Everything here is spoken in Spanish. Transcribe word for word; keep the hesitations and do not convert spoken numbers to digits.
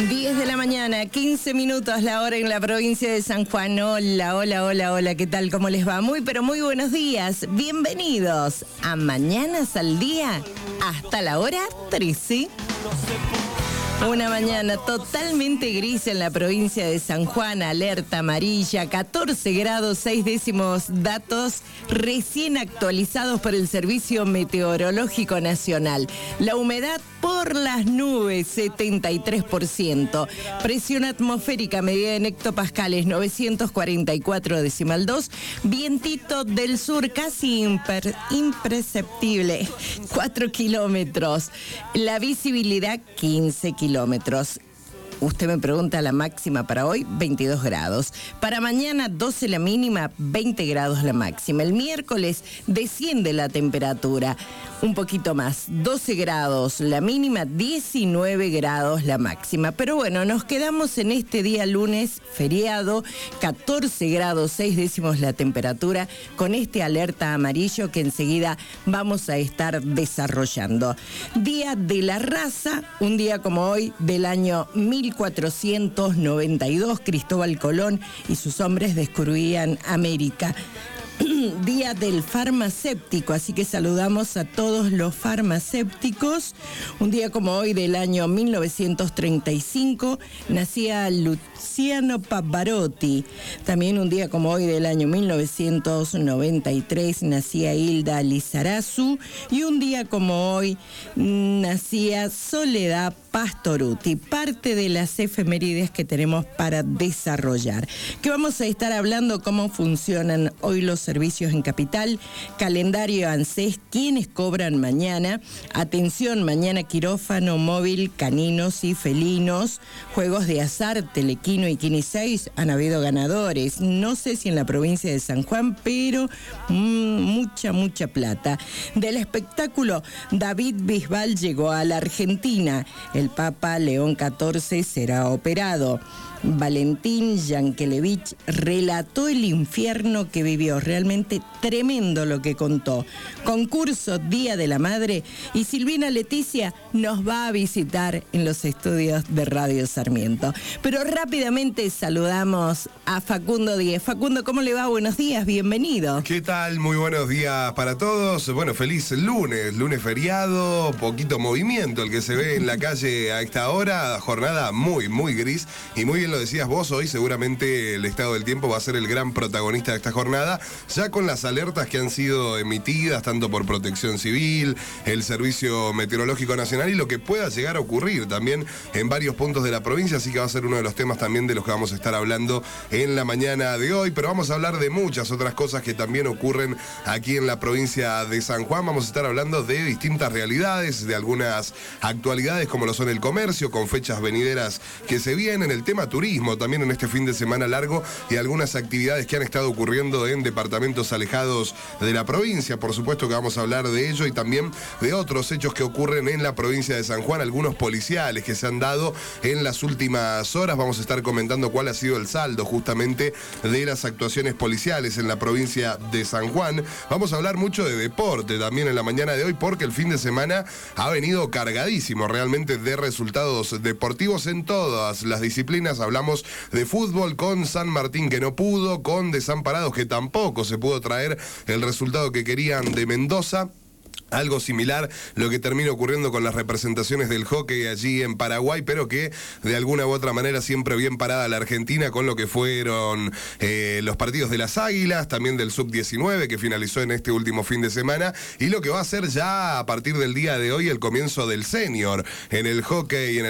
diez de la mañana, quince minutos la hora en la provincia de San Juan. Hola, hola, hola, hola, ¿qué tal? ¿Cómo les va? Muy, pero muy buenos días. Bienvenidos a Mañanas al Día hasta la hora trece. Una mañana totalmente gris en la provincia de San Juan, alerta amarilla, catorce grados seis décimos, datos recién actualizados por el Servicio Meteorológico Nacional. La humedad por las nubes, setenta y tres por ciento. Presión atmosférica medida en hectopascales, novecientos cuarenta y cuatro decimal dos. Vientito del sur casi imper, imperceptible, cuatro kilómetros. La visibilidad, quince kilómetros. Usted me pregunta la máxima para hoy, veintidós grados. Para mañana, doce la mínima, veinte grados la máxima. El miércoles desciende la temperatura un poquito más, doce grados la mínima, diecinueve grados la máxima. Pero bueno, nos quedamos en este día lunes, feriado, catorce grados seis décimos la temperatura, con este alerta amarillo que enseguida vamos a estar desarrollando. Día de la raza, un día como hoy del año mil cuatrocientos noventa y dos, Cristóbal Colón y sus hombres descubrían América. Día del farmacéutico, así que saludamos a todos los farmacéuticos. Un día como hoy del año mil novecientos treinta y cinco nacía Luciano Pavarotti. También un día como hoy del año mil novecientos noventa y tres nacía Hilda Lizarazu. Y un día como hoy nacía Soledad Pastorutti, parte de las efemérides que tenemos para desarrollar. Que vamos a estar hablando cómo funcionan hoy los servicios en Capital, calendario ANSES, quiénes cobran mañana, atención, mañana quirófano móvil, caninos y felinos, juegos de azar, Telequino y Quini seis, han habido ganadores, no sé si en la provincia de San Juan, pero mmm, mucha, mucha plata. Del espectáculo, David Bisbal llegó a la Argentina. El Papa León catorce será operado. Valentín Yankelevich relató el infierno que vivió, realmente tremendo lo que contó. Concurso Día de la Madre y Silvina Leticia nos va a visitar en los estudios de Radio Sarmiento. Pero rápidamente saludamos a Facundo Díez. Facundo, ¿cómo le va? Buenos días, bienvenido. ¿Qué tal? Muy buenos días para todos. Bueno, feliz lunes, lunes feriado, poquito movimiento el que se ve en la calle a esta hora, jornada muy, muy gris y muy bien lo decías vos, hoy seguramente el estado del tiempo va a ser el gran protagonista de esta jornada, ya con las alertas que han sido emitidas tanto por Protección Civil, el Servicio Meteorológico Nacional y lo que pueda llegar a ocurrir también en varios puntos de la provincia, así que va a ser uno de los temas también de los que vamos a estar hablando en la mañana de hoy, pero vamos a hablar de muchas otras cosas que también ocurren aquí en la provincia de San Juan. Vamos a estar hablando de distintas realidades, de algunas actualidades como lo son el comercio, con fechas venideras que se vienen, el tema turismo también en este fin de semana largo y algunas actividades que han estado ocurriendo en departamentos alejados de la provincia. Por supuesto que vamos a hablar de ello y también de otros hechos que ocurren en la provincia de San Juan, algunos policiales que se han dado en las últimas horas. Vamos a estar comentando cuál ha sido el saldo justamente de las actuaciones policiales en la provincia de San Juan. Vamos a hablar mucho de deporte también en la mañana de hoy porque el fin de semana ha venido cargadísimo realmente de resultados deportivos en todas las disciplinas. Hablamos de fútbol con San Martín que no pudo, con Desamparados que tampoco se pudo traer el resultado que querían de Mendoza. Algo similar lo que termina ocurriendo con las representaciones del hockey allí en Paraguay, pero que de alguna u otra manera siempre bien parada la Argentina con lo que fueron eh, los partidos de las Águilas, también del sub diecinueve que finalizó en este último fin de semana y lo que va a ser ya a partir del día de hoy el comienzo del senior en el hockey, en el